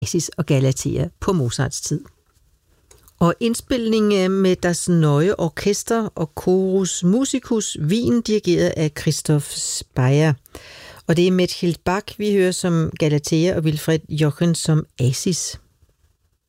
Acis og Galatea på Mozarts tid. Og indspilningen med Das Neue Orchester og Chorus Musicus Wien, dirigeret af Christoph Speyer. Og det er Mechthild Bach, vi hører som Galatea, og Wilfried Jochen som Acis.